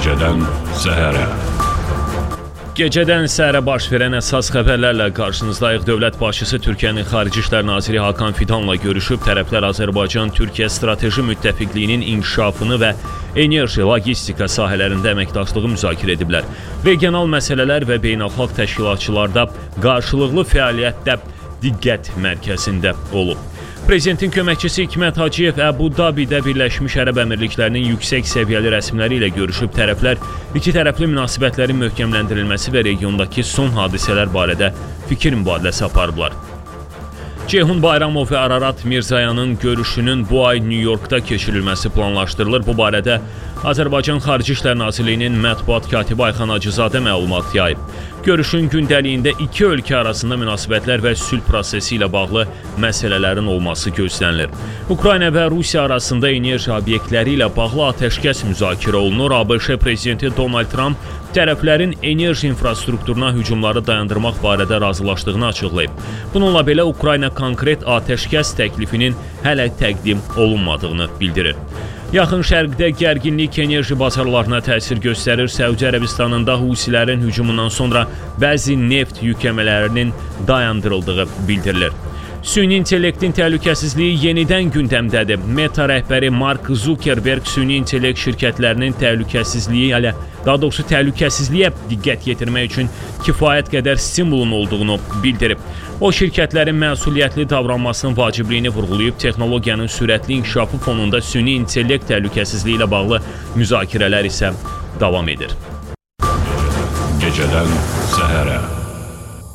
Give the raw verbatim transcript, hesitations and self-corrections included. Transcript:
Gecədən səhərə. Gecədən səhərə baş verən əsas xəbərlərlə qarşınızdayıq. Dövlət başçısı Türkiyənin Xarici İşlər Naziri Hakan Fidanla görüşüb, tərəflər Azərbaycan-Türkiyə strateji müttəfiqliyinin inkişafını və enerji, logistika sahələrində əməkdaşlığı müzakirə ediblər. Regional məsələlər və beynəlxalq təşkilatçılarda qarşılıqlı fəaliyyətdə diqqət mərkəzində olub. Prezidentin köməkçisi Hikmət Hacıyev Əbu Dabidə Birləşmiş Ərəb Əmirliklərinin yüksək səviyyəli rəsmiləri ilə görüşüb, tərəflər iki tərəfli münasibətlərin möhkəmləndirilməsi və regiondakı son hadisələr barədə fikir mübadiləsi aparıblar. Ceyhun Bayramov və Ararat Mirzayanın görüşünün bu ay Nyu-Yorkda keçirilməsi planlaşdırılır. Bu barədə Azərbaycan Xarici İşlər Nazirliyinin mətbuat katibi Ayxan Hacızadə məlumat yayıb. Görüşün gündəliyində iki ölkə arasında münasibətlər və sülh prosesi ilə bağlı məsələlərin olması gözlənilir. Ukrayna və Rusiya arasında enerji obyektləri ilə bağlı atəşkəs müzakirə olunur. ABŞ prezidenti Donald Trump tərəflərin enerji infrastrukturuna hücumları dayandırmaq barədə razılaşdığını açıqlayıb. Bununla belə Ukrayna konkret atəşkəs təklifinin hələ təqdim olunmadığını bildirir. Yaxın Şərqdə gərginlik enerji bazarlarına təsir göstərir. Səudiyyə Ərəbistanında Husilərin hücumundan sonra bəzi neft yükləmələrinin dayandırıldığı bildirilir. Süni intellektin təhlükəsizliyi yenidən gündəmdədir. Meta rəhbəri Mark Zuckerberg süni intellekt şirkətlərinin təhlükəsizliyi ilə, daha doğrusu təhlükəsizliyə diqqət yetirmək üçün kifayət qədər stimulun olduğunu bildirib. O, şirkətlərin məsuliyyətli davranmasının vacibliyini vurğulayıb, texnologiyanın sürətli inkişafı fonunda süni intellekt təhlükəsizliyi ilə bağlı müzakirələr isə davam edir. Gecədən səhərə.